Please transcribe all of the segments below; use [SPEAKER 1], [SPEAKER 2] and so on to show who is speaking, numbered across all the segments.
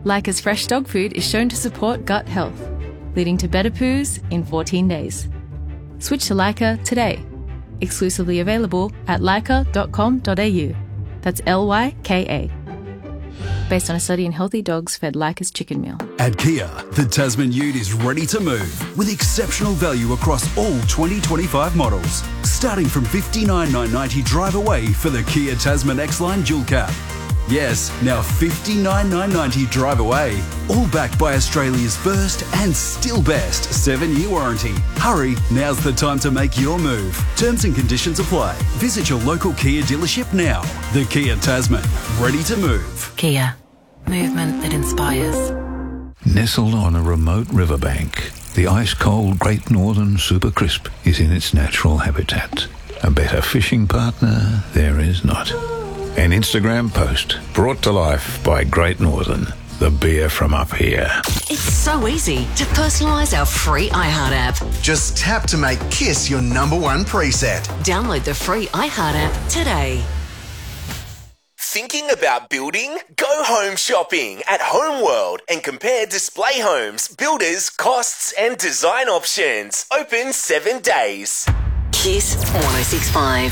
[SPEAKER 1] Leica's fresh dog food is shown to support gut health, leading to better poos in 14 days. Switch to Leica today. Exclusively available at leica.com.au. That's Lyka. Based on a study in healthy dogs fed Leica's chicken meal.
[SPEAKER 2] At Kia, the Tasman Ute is ready to move with exceptional value across all 2025 models. Starting from $59,990 drive away for the Kia Tasman X-Line Dual Cab. Yes, now $59,990 drive away. All backed by Australia's first and still best 7-year warranty. Hurry, now's the time to make your move. Terms and conditions apply. Visit your local Kia dealership now. The Kia Tasman, ready to move.
[SPEAKER 3] Kia, movement that inspires.
[SPEAKER 4] Nestled on a remote riverbank, the ice-cold Great Northern Super Crisp is in its natural habitat. A better fishing partner there is not. An Instagram post brought to life by Great Northern, the beer from up here.
[SPEAKER 3] It's so easy to personalise our free iHeart app.
[SPEAKER 5] Just tap to make Kiss your #1 preset.
[SPEAKER 3] Download the free iHeart app today.
[SPEAKER 6] Thinking about building? Go home shopping at Homeworld and compare display homes, builders, costs and design options. Open 7 days.
[SPEAKER 3] Kiss 106.5.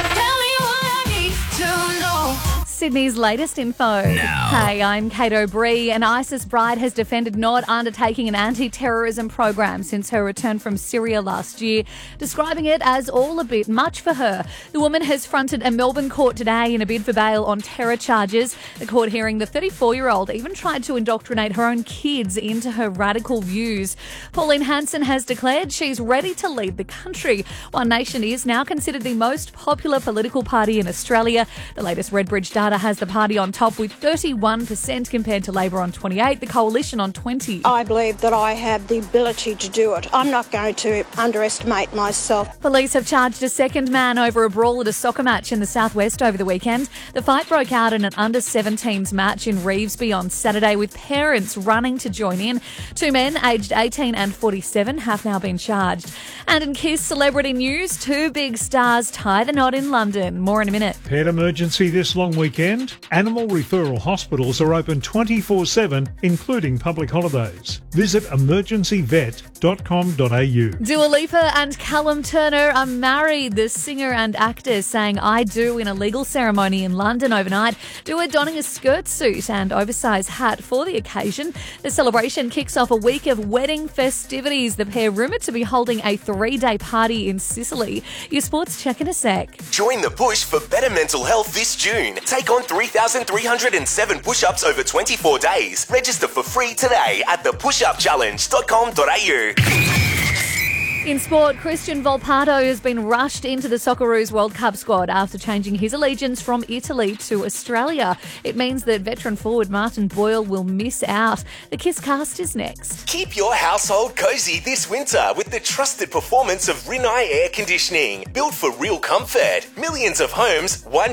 [SPEAKER 7] Sydney's latest info.
[SPEAKER 8] Now.
[SPEAKER 7] Hey, I'm Kate O'Brien. An ISIS bride has defended not undertaking an anti-terrorism program since her return from Syria last year, describing it as all a bit much for her. The woman has fronted a Melbourne court today in a bid for bail on terror charges. The court hearing the 34-year-old even tried to indoctrinate her own kids into her radical views. Pauline Hanson has declared she's ready to lead the country. One Nation is now considered the most popular political party in Australia. The latest Redbridge data has the party on top with 31% compared to Labor on 28%, the Coalition on 20%.
[SPEAKER 9] I believe that I have the ability to do it. I'm not going to underestimate myself.
[SPEAKER 7] Police have charged a second man over a brawl at a soccer match in the southwest over the weekend. The fight broke out in an under-17s match in Revesby on Saturday with parents running to join in. 2 men aged 18 and 47 have now been charged. And in Kiss celebrity news, 2 big stars tie the knot in London. More in a minute.
[SPEAKER 10] Pet emergency this long weekend. Animal referral hospitals are open 24/7, including public holidays. Visit emergencyvet.com.au.
[SPEAKER 7] Dua Lipa and Callum Turner are married. The singer and actor sang "I Do" in a legal ceremony in London overnight. Dua donning a skirt suit and oversized hat for the occasion. The celebration kicks off a week of wedding festivities. The pair rumoured to be holding a 3-day party in Sicily. Your sports check in a sec.
[SPEAKER 6] Join the push for better mental health this June. Take on 3,307 push-ups over 24 days. Register for free today at thepushupchallenge.com.au.
[SPEAKER 7] In sport, Christian Volpato has been rushed into the Socceroos World Cup squad after changing his allegiance from Italy to Australia. It means that veteran forward Martin Boyle will miss out. The Kiss cast is next.
[SPEAKER 6] Keep your household cosy this winter with the trusted performance of Rinnai Air Conditioning. Built for real comfort. Millions of homes, one